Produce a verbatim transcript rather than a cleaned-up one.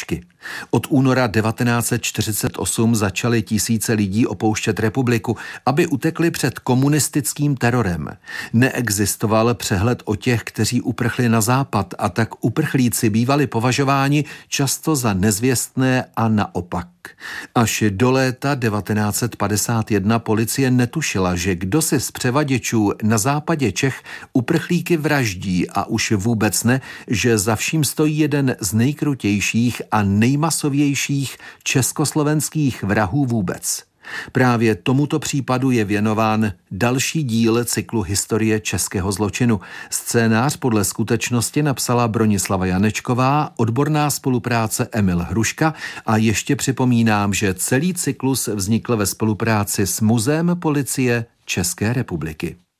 Hrušky. Od února devatenáct set čtyřicet osm začaly tisíce lidí opouštět republiku, aby utekli před komunistickým terorem. Neexistoval přehled o těch, kteří uprchli na západ, a tak uprchlíci bývali považováni často za nezvěstné a naopak. Až do léta devatenáct set padesát jedna policie netušila, že kdo si z převaděčů na západě Čech uprchlíky vraždí, a už vůbec ne, že za vším stojí jeden z nejkrutějších a nejmasovějších československých vrahů vůbec. Právě tomuto případu je věnován další díl cyklu Historie českého zločinu. Scénář podle skutečnosti napsala Bronislava Janečková, odborná spolupráce Emil Hruška, a ještě připomínám, že celý cyklus vznikl ve spolupráci s Muzeem policie České republiky.